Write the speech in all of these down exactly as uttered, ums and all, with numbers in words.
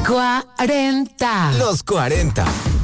cuarenta. Los cuarenta.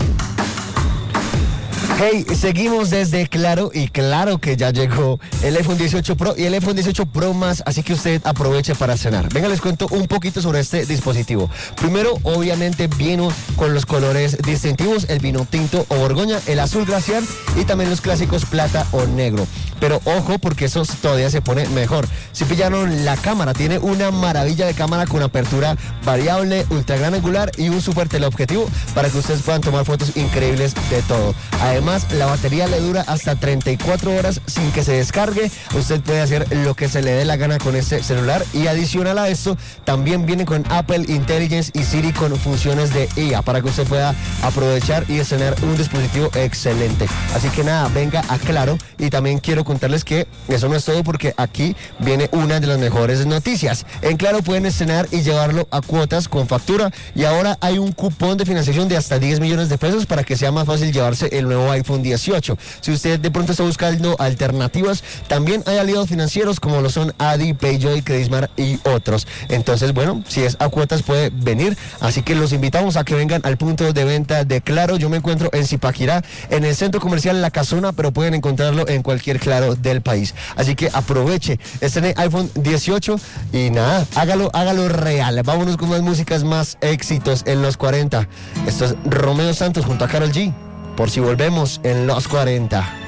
Hey, seguimos desde Claro y claro que ya llegó el iPhone dieciocho Pro y el iPhone dieciocho Pro Más, así que usted aproveche para cenar. Venga, les cuento un poquito sobre este dispositivo. Primero, obviamente vino con los colores distintivos, el vino tinto o borgoña, el azul glaciar y también los clásicos plata o negro. Pero ojo, porque eso todavía se pone mejor. Si pillaron la cámara, tiene una maravilla de cámara con apertura variable, ultra gran angular y un super teleobjetivo para que ustedes puedan tomar fotos increíbles de todo. Además, la batería le dura hasta treinta y cuatro horas sin que se descargue. Usted puede hacer lo que se le dé la gana con este celular. Y adicional a esto, también viene con Apple Intelligence y Siri con funciones de I A para que usted pueda aprovechar y tener un dispositivo excelente. Así que nada, venga a Claro. Y también quiero contarles que eso no es todo, porque aquí viene una de las mejores noticias. En Claro pueden estrenar y llevarlo a cuotas con factura. Y ahora hay un cupón de financiación de hasta diez millones de pesos para que sea más fácil llevarse el nuevo iPhone dieciocho. Si usted de pronto está buscando alternativas, también hay aliados financieros como lo son Adi, Payjoy, Credismart y otros. Entonces, bueno, si es a cuotas puede venir, así que los invitamos a que vengan al punto de venta de Claro. Yo me encuentro en Zipaquirá, en el centro comercial La Casona, pero pueden encontrarlo en cualquier Claro del país. Así que aproveche este iPhone dieciocho y nada, hágalo, hágalo real. Vámonos con más músicas, más éxitos en los cuarenta. Esto es Romeo Santos junto a Karol G. Por si volvemos en los cuarenta.